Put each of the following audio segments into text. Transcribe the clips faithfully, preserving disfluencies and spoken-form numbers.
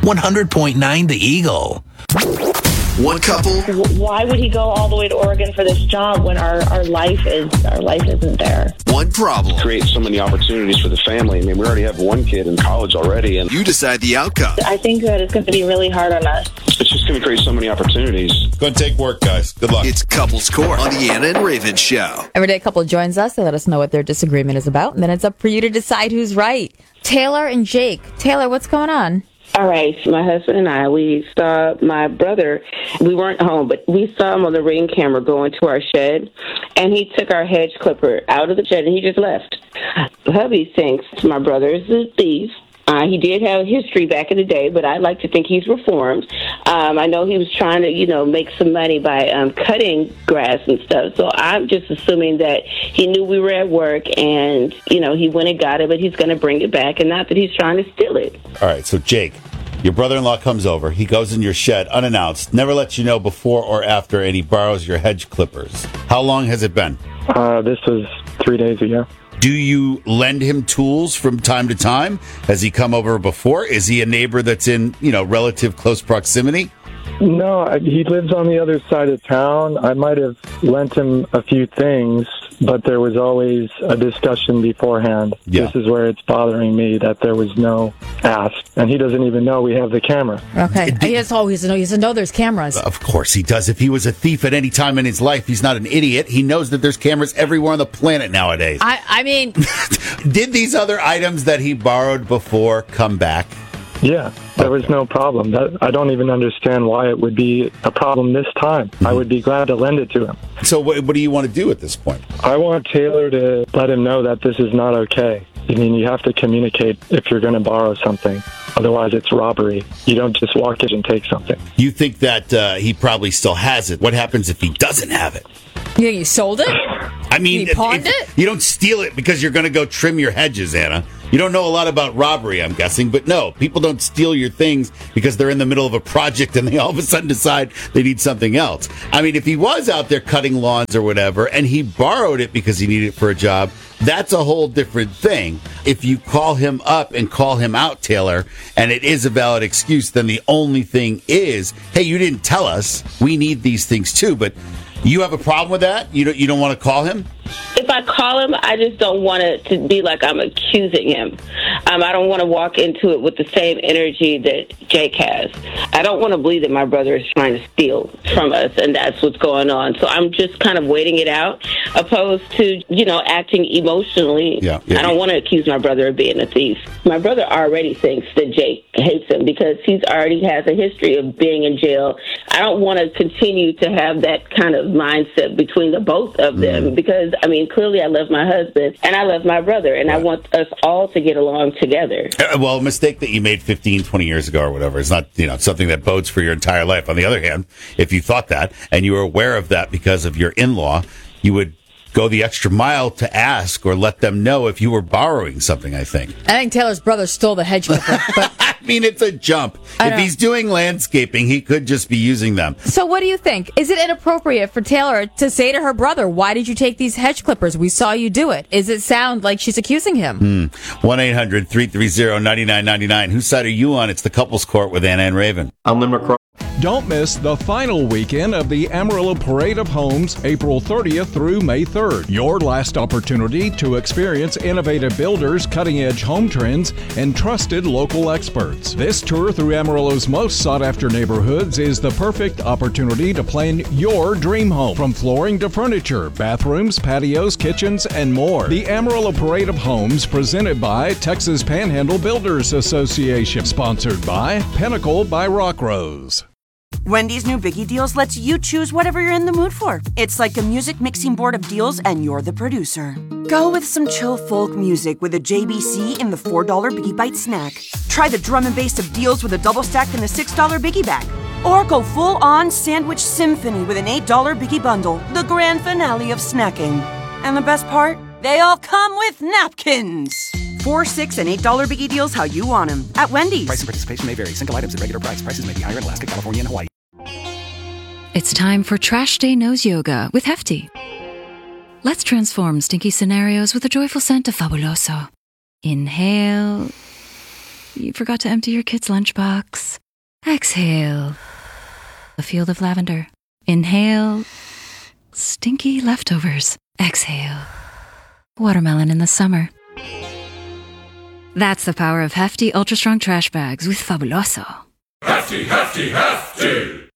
one hundred point nine The Eagle. One couple. Why would he go all the way to Oregon for this job when our, our life is our life isn't there? One problem. Create so many opportunities for the family. I mean, we already have one kid in college already, and you decide the outcome. I think that it's going to be really hard on us. It's just going to create so many opportunities. Go and take work, guys. Good luck. It's Couples Court on the Anna and Raven Show. Everyday couple joins us. They let us know what their disagreement is about, and then it's up for you to decide who's right. Taylor and Jake. Taylor, what's going on? All right, my husband and I, we saw my brother. We weren't home, but we saw him on the Ring camera go into our shed, and he took our hedge clipper out of the shed, and he just left. Hubby thinks my brother is a thief. Uh, he did have a history back in the day, but I like to think he's reformed. Um, I know he was trying to, you know, make some money by um, cutting grass and stuff. So I'm just assuming that he knew we were at work and, you know, he went and got it, but he's going to bring it back and not that he's trying to steal it. All right, so Jake, your brother-in-law comes over. He goes in your shed unannounced, never lets you know before or after, and he borrows your hedge clippers. How long has it been? Uh, this was three days ago. Do you lend him tools from time to time? Has he come over before? Is he a neighbor that's in, you know, relative close proximity? No, I- he lives on the other side of town. I might have lent him a few things, but there was always a discussion beforehand. Yeah. This is where it's bothering me that there was no ask, and he doesn't even know we have the camera. Okay. He has always know. He doesn't know there's cameras. Of course he does. If he was a thief at any time in his life, he's not an idiot. He knows that there's cameras everywhere on the planet nowadays. I, I mean, Did these other items that he borrowed before come back? Yeah, there was no problem. That, I don't even understand why it would be a problem this time. Mm-hmm. I would be glad to lend it to him. So what, what do you want to do at this point? I want Taylor to let him know that this is not okay. I mean, you have to communicate if you're going to borrow something. Otherwise, it's robbery. You don't just walk in and take something. You think that uh, he probably still has it. What happens if he doesn't have it? you think he sold it? I mean, He pawned if- it? you don't steal it because you're going to go trim your hedges, Anna. You don't know a lot about robbery, I'm guessing, but no, people don't steal your things because they're in the middle of a project and they all of a sudden decide they need something else. I mean, if he was out there cutting lawns or whatever and he borrowed it because he needed it for a job, that's a whole different thing. If you call him up and call him out, Taylor, and it is a valid excuse, then the only thing is, hey, you didn't tell us. We need these things too, but you have a problem with that? You don't, you don't want to call him? If I call him, I just don't want it to be like I'm accusing him. Um, I don't want to walk into it with the same energy that Jake has. I don't want to believe that my brother is trying to steal from us, and that's what's going on. So I'm just kind of waiting it out, opposed to, you know, acting emotionally. Yeah, yeah. I don't want to accuse my brother of being a thief. My brother already thinks that Jake hates him because he's already has a history of being in jail. I don't want to continue to have that kind of mindset between the both of them mm. because, I mean, clearly I love my husband and I love my brother, and right. I want us all to get along together. Uh, well, a mistake that you made fifteen, twenty years ago or whatever is not, you know, something that bodes for your entire life. On the other hand, if you thought that and you were aware of that because of your in-law, you would go the extra mile to ask or let them know if you were borrowing something, I think. I think Taylor's brother stole the hedge clipper. But I mean, it's a jump. I If know. he's doing landscaping, he could just be using them. So what do you think? Is it inappropriate for Taylor to say to her brother, why did you take these hedge clippers? We saw you do it. Does it sound like she's accusing him? one eight hundred three three zero nine nine nine nine. Whose side are you on? It's the Couples Court with Anna and Raven. I'm Lynn McCraw. Don't miss the final weekend of the Amarillo Parade of Homes, April thirtieth through May third. Your last opportunity to experience innovative builders, cutting-edge home trends, and trusted local experts. This tour through Amarillo's most sought-after neighborhoods is the perfect opportunity to plan your dream home. From flooring to furniture, bathrooms, patios, kitchens, and more. The Amarillo Parade of Homes, presented by Texas Panhandle Builders Association. Sponsored by Pinnacle by Rock Rose. Wendy's new Biggie Deals lets you choose whatever you're in the mood for. It's like a music mixing board of deals, and you're the producer. Go with some chill folk music with a J B C in the four dollar Biggie Bite snack. Try the drum and bass of deals with a double stack in the six dollar Biggie Bag. Or go full-on sandwich symphony with an eight dollar Biggie Bundle, the grand finale of snacking. And the best part? They all come with napkins. Four, six, and eight dollar Biggie Deals how you want them at Wendy's. Price and participation may vary. Single items at regular price. Prices may be higher in Alaska, California, and Hawaii. It's time for Trash Day Nose Yoga with Hefty. Let's transform stinky scenarios with a joyful scent of Fabuloso. Inhale. You forgot to empty your kid's lunchbox. Exhale. A field of lavender. Inhale. Stinky leftovers. Exhale. Watermelon in the summer. That's the power of hefty, ultra-strong trash bags with Fabuloso. Hefty, hefty, hefty!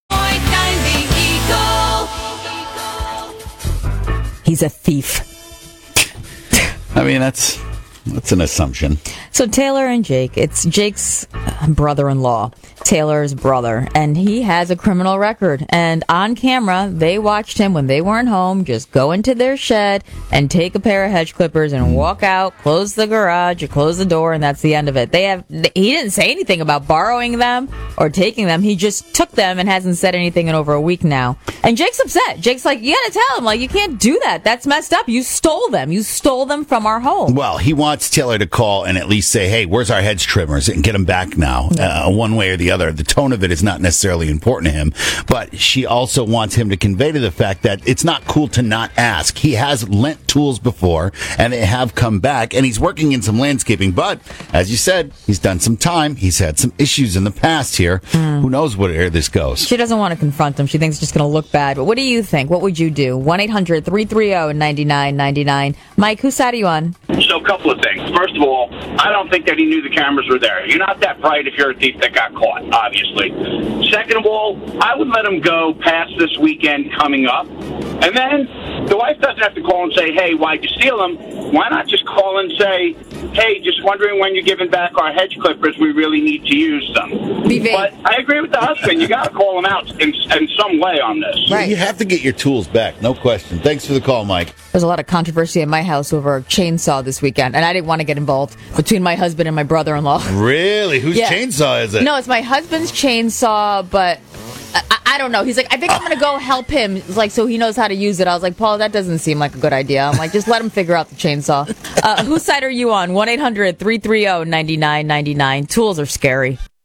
He's a thief. I mean, that's that's an assumption. So Taylor and Jake, it's Jake's brother-in-law, Taylor's brother, and he has a criminal record. And on camera, they watched him when they weren't home just go into their shed and take a pair of hedge clippers and walk out, close the garage, or close the door, and that's the end of it. They have he didn't say anything about borrowing them or taking them. He just took them and hasn't said anything in over a week now. And Jake's upset. Jake's like, you gotta tell him, like, you can't do that. That's messed up. You stole them. You stole them from our home. Well, he wants Taylor to call and at least say, hey, where's our hedge trimmers, and get them back now, uh, one way or the other. The tone of it is not necessarily important to him, but she also wants him to convey to the fact that it's not cool to not ask. He has lent tools before, and they have come back, and he's working in some landscaping, but as you said, he's done some time. He's had some issues in the past here. Mm. Who knows where this goes? She doesn't want to confront him. She thinks it's just going to look bad. But what do you think? What would you do? one eight hundred three three zero nine nine nine nine. Mike, whose side are you on? So a couple of things. First of all, I don't think that he knew the cameras were there. You're not that bright if you're a thief that got caught, obviously. Second of all, I would let him go past this weekend coming up. And then the wife doesn't have to call and say, hey, why'd you steal them? Why not just call and say, hey, just wondering when you're giving back our hedge clippers, we really need to use them. But I agree with the husband. You got to call him out in, in some way on this. Right. You have to get your tools back, no question. Thanks for the call, Mike. There's a lot of controversy in my house over a chainsaw this weekend, and I didn't want to get involved between my husband and my brother-in-law. Really? Whose yeah. chainsaw is it? No, it's my husband's chainsaw, but I, I don't know. He's like, I think I'm going to go help him, like, so he knows how to use it. I was like, Paul, that doesn't seem like a good idea. I'm like, just let him figure out the chainsaw. Uh, whose side are you on? one eight hundred three three zero nine nine nine nine. Tools are scary.